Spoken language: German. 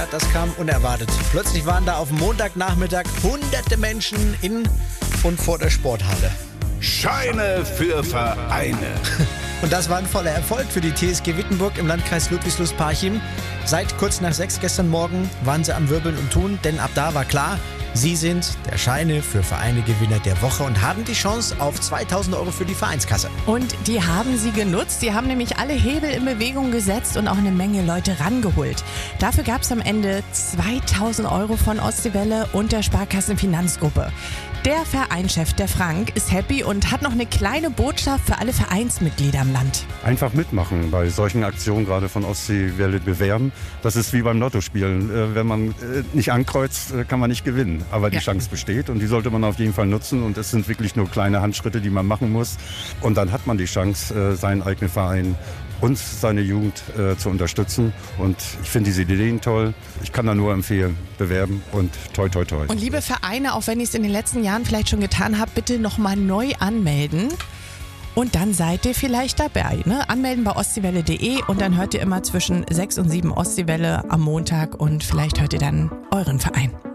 Ja, das kam unerwartet. Plötzlich waren da auf dem Montagnachmittag hunderte Menschen in und vor der Sporthalle. Scheine für Vereine. Und das war ein voller Erfolg für die TSG Wittenburg im Landkreis Ludwigslust-Parchim. Seit kurz nach 6 gestern Morgen waren sie am Wirbeln und Tun, denn ab da war klar, sie sind der Scheine für Vereine Gewinner der Woche und haben die Chance auf 2.000 € für die Vereinskasse. Und die haben sie genutzt. Sie haben nämlich alle Hebel in Bewegung gesetzt und auch eine Menge Leute rangeholt. Dafür gab es am Ende 2.000 € von Ostseewelle und der Sparkassenfinanzgruppe. Der Vereinschef, der Frank, ist happy und hat noch eine kleine Botschaft für alle Vereinsmitglieder im Land. Einfach mitmachen bei solchen Aktionen, gerade von Ostseewelle bewerben. Das ist wie beim Lottospielen. Wenn man nicht ankreuzt, kann man nicht gewinnen. Aber die Chance besteht und die sollte man auf jeden Fall nutzen. Und es sind wirklich nur kleine Handschritte, die man machen muss. Und dann hat man die Chance, seinen eigenen Verein und seine Jugend zu unterstützen. Und ich finde diese Ideen toll. Ich kann da nur empfehlen, bewerben und toi, toi, toi. Und liebe Vereine, auch wenn ich es in den letzten Jahren vielleicht schon getan habe, bitte nochmal neu anmelden. Und dann seid ihr vielleicht dabei. Ne? Anmelden bei ostseewelle.de und dann hört ihr immer zwischen 6 und 7 Ostseewelle am Montag und vielleicht hört ihr dann euren Verein.